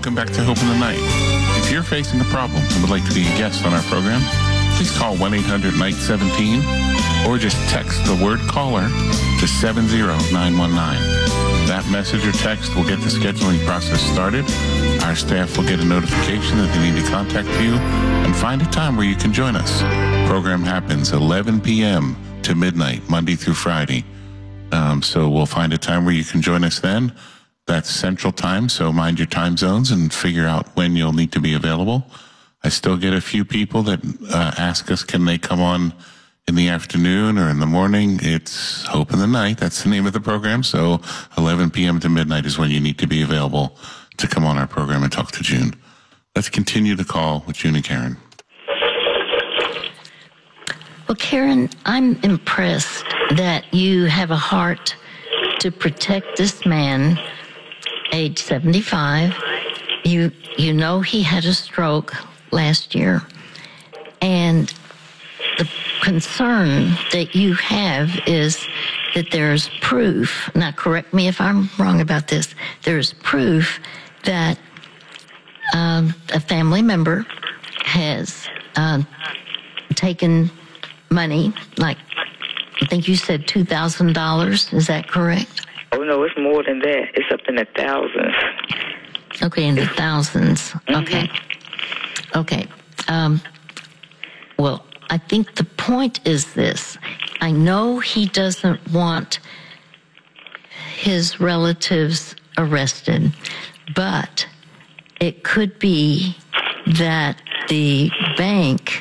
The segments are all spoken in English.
Welcome back to Hope in the Night. If you're facing a problem and would like to be a guest on our program, please call 1-800-NIGHT-17 or just text the word caller to 70919. That message or text will get the scheduling process started. Our staff will get a notification that they need to contact you and find a time where you can join us. Program happens 11 p.m. to midnight, Monday through Friday. So we'll find a time where you can join us then. That's Central Time, so mind your time zones and figure out when you'll need to be available. I still get a few people that ask us, can they come on in the afternoon or in the morning? It's Hope in the Night. That's the name of the program. So 11 p.m. to midnight is when you need to be available to come on our program and talk to June. Let's continue the call with June and Karen. Well, Karen, I'm impressed that you have a heart to protect this man, age 75. You know he had a stroke last year. And the concern that you have is that there's proof. Now, correct me if I'm wrong about this. There's proof that a family member has taken money, like I think you said $2,000. Is that correct? Oh, no, it's more than that. It's up in the thousands. Okay, in the thousands. Okay. Okay. Well, I think the point is this. I know he doesn't want his relatives arrested, but it could be that the bank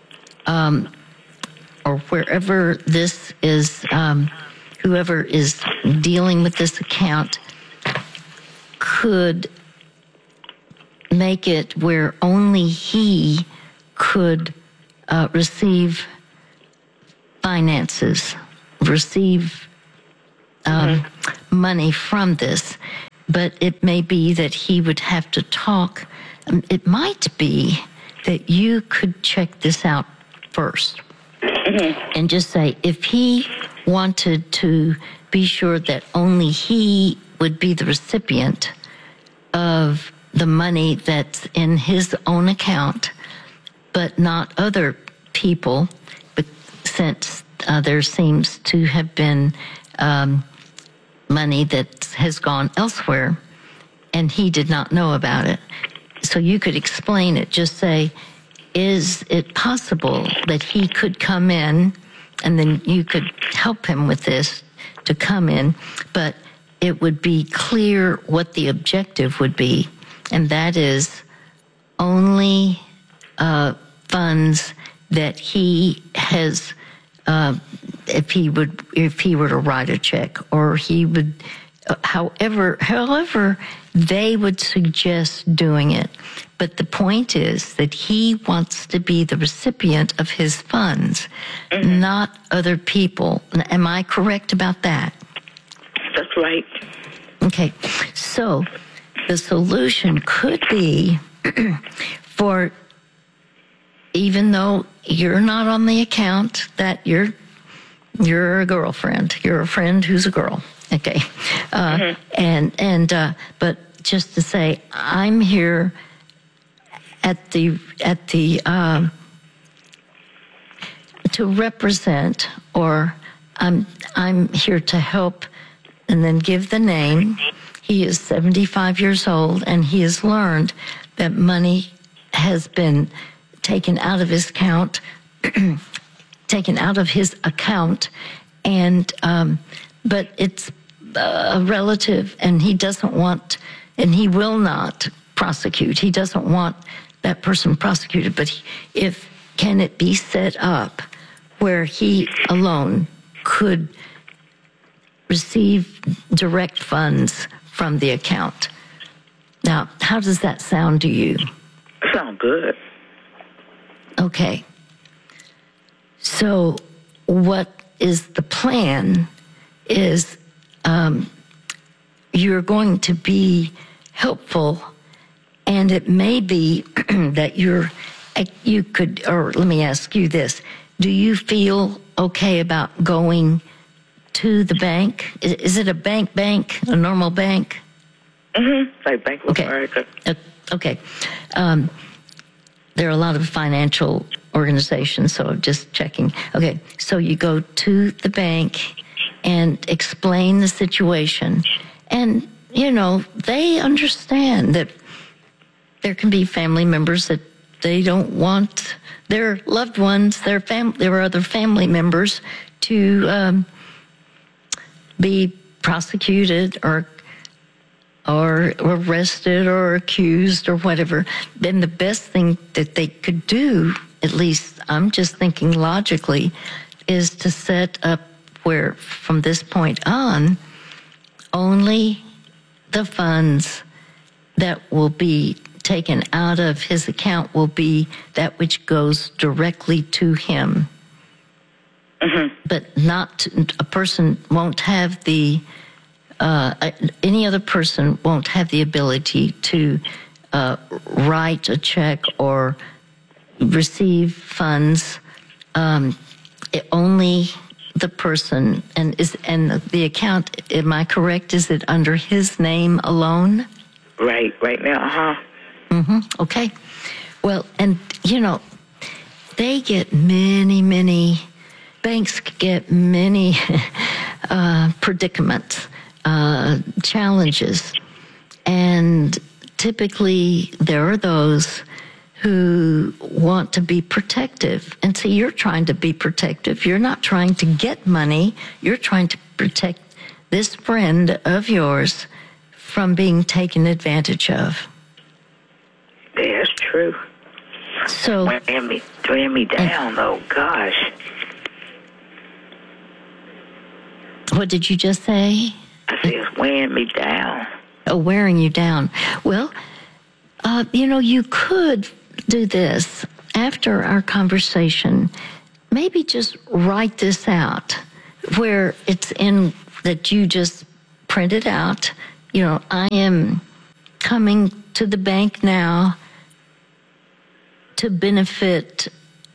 or wherever this is, whoever is dealing with this account could make it where only he could receive finances, receive money from this. But it may be that he would have to talk. It might be that you could check this out first and just say, if he wanted to be sure that only he would be the recipient of the money that's in his own account, but not other people, but since there seems to have been money that has gone elsewhere and he did not know about it. So you could explain it, just say, is it possible that he could come in, and then you could help him with this to come in, but it would be clear what the objective would be, and that is only funds that he has, if he were to write a check, or he would, however they would suggest doing it. But the point is that he wants to be the recipient of his funds, not other people. Am I correct about that? That's right. Okay. So the solution could be for, even though you're not on the account, that you're a girlfriend. You're a friend who's a girl. Okay. But just to say, I'm here at the to represent, or I'm here to help, and then give the name. He is 75 years old, and he has learned that money has been taken out of his account, and but it's a relative, and he doesn't want, and he will not prosecute. He doesn't want that person prosecuted, but can it be set up where he alone could receive direct funds from the account? Now, how does that sound to you? Sound good. Okay. So what is the plan is you're going to be helpful, and it may be that you could, or let me ask you this. Do you feel okay about going to the bank? Is it a bank, a normal bank? Like Bank of America. Okay. There are a lot of financial organizations, so I'm just checking. Okay, so you go to the bank and explain the situation. And, they understand that there can be family members that they don't want their loved ones, their other family members to be prosecuted or arrested or accused or whatever. Then the best thing that they could do, at least I'm just thinking logically, is to set up where from this point on, only the funds that will be taken out of his account will be that which goes directly to him. But a person won't have any other person won't have the ability to write a check or receive funds. Only the person and the account. Am I correct? Is it under his name alone? Right now, Okay. Well, and they get many banks get many predicaments. Challenges, and typically there are those who want to be protective. And so you're trying to be protective. You're not trying to get money. You're trying to protect this friend of yours from being taken advantage of. Yeah, that's true. So wearing me down, though. Gosh. What did you just say? I said it's wearing me down. Oh, wearing you down. Well, you could do this after our conversation. Maybe just write this out where it's in that you just printed out. I am coming to the bank now to benefit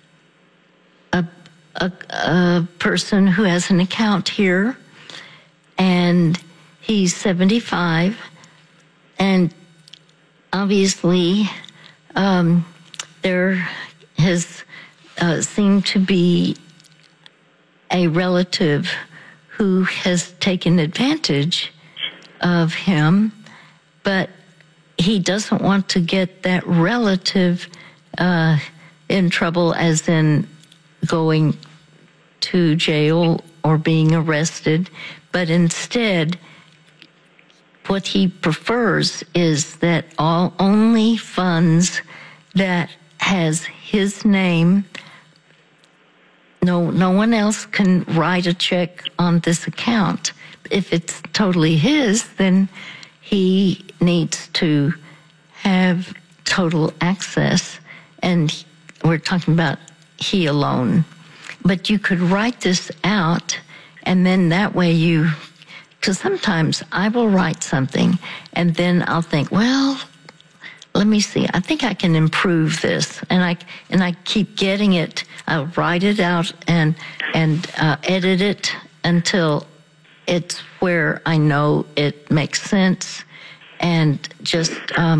a person who has an account here. And he's 75, and obviously there has seemed to be a relative who has taken advantage of him, but he doesn't want to get that relative in trouble, as in going to jail or being arrested. But instead, what he prefers is that only funds that has his name, no one else can write a check on this account. If it's totally his, then he needs to have total access, and we're talking about he alone. But you could write this out. And then that way because sometimes I will write something and then I'll think, well, let me see. I think I can improve this. And I keep getting it. I'll write it out and edit it until it's where I know it makes sense. And just,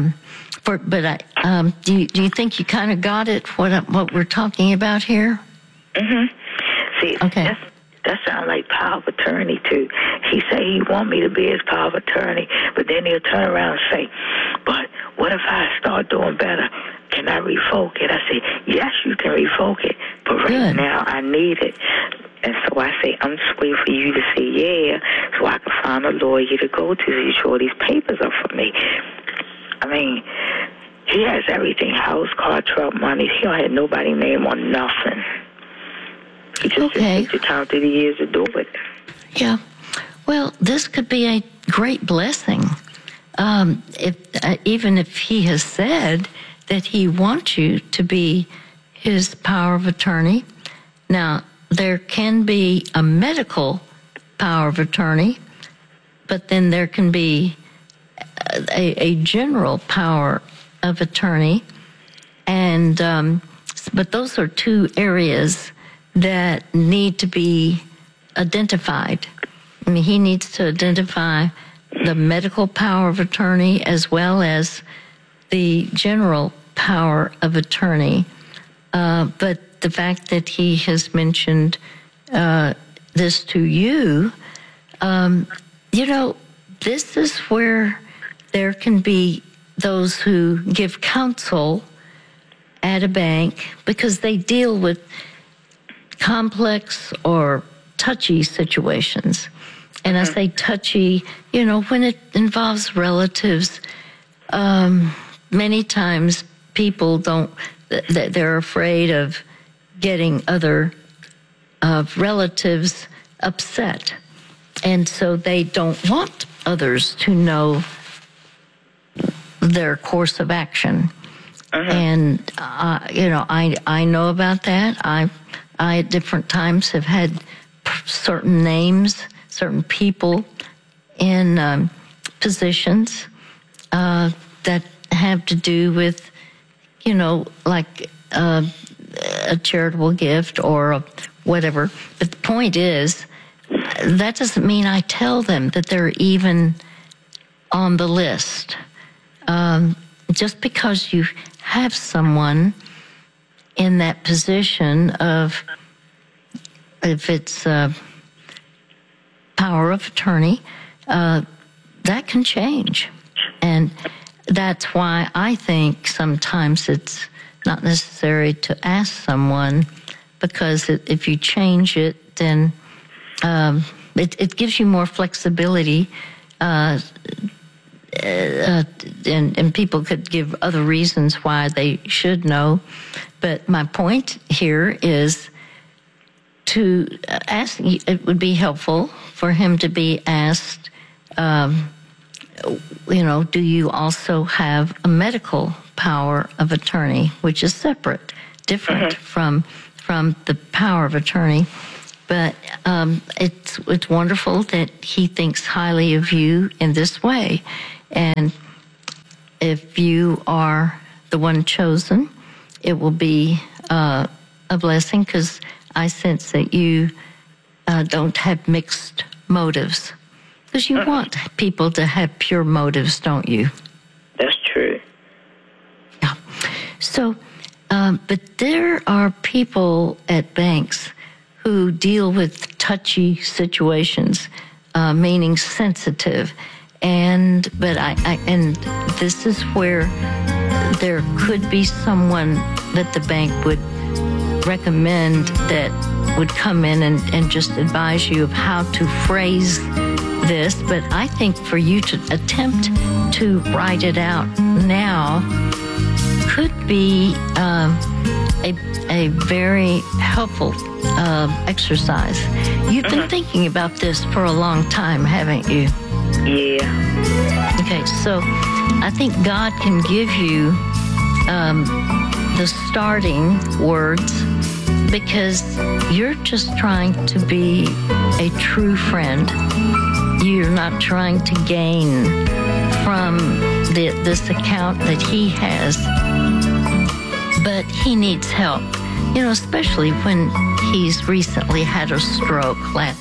do you think you kind of got it, what we're talking about here? See, okay. That sounds like power of attorney, too. He say he want me to be his power of attorney, but then he'll turn around and say, but what if I start doing better? Can I revoke it? I say, yes, you can revoke it, but right now I need it. And so I say, I'm just waiting for you to say yeah, so I can find a lawyer to go to ensure these papers are for me. I mean, he has everything, house, car, truck, money. He don't have nobody's name on nothing. He just takes the time through the years to do it. Yeah. Well, this could be a great blessing. Even if he has said that he wants you to be his power of attorney. Now, there can be a medical power of attorney, but then there can be a general power of attorney. And but those are two areas that need to be identified. I mean, he needs to identify the medical power of attorney as well as the general power of attorney. But the fact that he has mentioned this to you, this is where there can be those who give counsel at a bank because they deal with complex or touchy situations. And I say touchy, when it involves relatives, many times people they're afraid of getting other relatives upset. And so they don't want others to know their course of action. And, I know about that. I at different times have had certain names, certain people in positions that have to do with, like a charitable gift or whatever. But the point is, that doesn't mean I tell them that they're even on the list. Just because you have someone in that position of, if it's power of attorney, that can change. And that's why I think sometimes it's not necessary to ask someone, because if you change it, then it gives you more flexibility, and people could give other reasons why they should know. But my point here is to ask, it would be helpful for him to be asked, do you also have a medical power of attorney, which is separate, different from the power of attorney. But it's wonderful that he thinks highly of you in this way. And if you are the one chosen, it will be a blessing, because I sense that you don't have mixed motives. Because you want people to have pure motives, don't you? That's true. Yeah. So, but there are people at banks who deal with touchy situations, meaning sensitive. But this is where there could be someone that the bank would recommend that would come in and just advise you of how to phrase this. But I think for you to attempt to write it out now could be a very helpful exercise. You've been thinking about this for a long time, haven't you? Yeah. Okay, so I think God can give you the starting words, because you're just trying to be a true friend. You're not trying to gain from this account that he has, but he needs help, especially when he's recently had a stroke.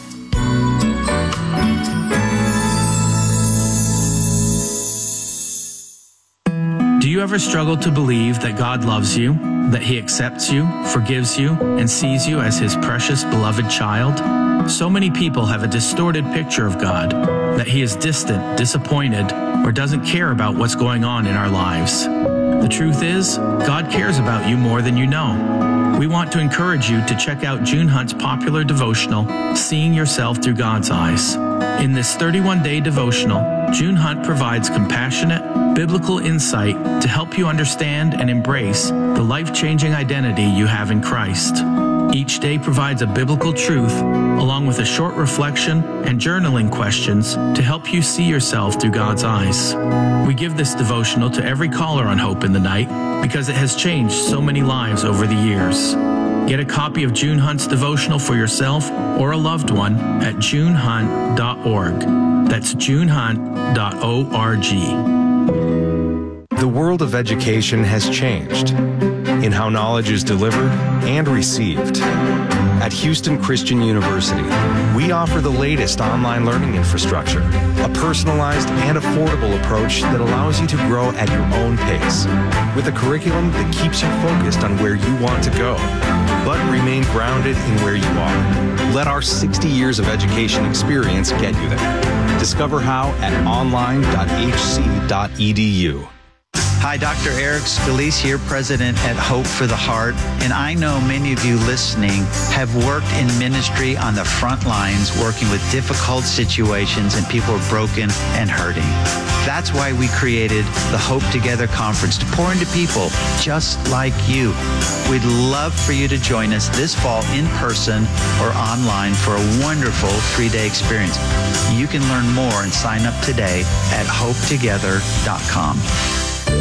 Do you ever struggle to believe that God loves you, that he accepts you, forgives you, and sees you as his precious, beloved child? So many people have a distorted picture of God, that he is distant, disappointed, or doesn't care about what's going on in our lives. The truth is, God cares about you more than you know. We want to encourage you to check out June Hunt's popular devotional, Seeing Yourself Through God's Eyes. In this 31-day devotional, June Hunt provides compassionate, biblical insight to help you understand and embrace the life-changing identity you have in Christ. Each day provides a biblical truth, along with a short reflection and journaling questions to help you see yourself through God's eyes. We give this devotional to every caller on Hope in the Night because it has changed so many lives over the years. Get a copy of June Hunt's devotional for yourself or a loved one at junehunt.org. That's junehunt.org. The world of education has changed in how knowledge is delivered and received. At Houston Christian University, we offer the latest online learning infrastructure, a personalized and affordable approach that allows you to grow at your own pace, with a curriculum that keeps you focused on where you want to go, but remain grounded in where you are. Let our 60 years of education experience get you there. Discover how at online.hc.edu. Hi, Dr. Eric Scalise here, President at Hope for the Heart. And I know many of you listening have worked in ministry on the front lines, working with difficult situations and people are broken and hurting. That's why we created the Hope Together Conference to pour into people just like you. We'd love for you to join us this fall in person or online for a wonderful 3-day experience. You can learn more and sign up today at hopetogether.com.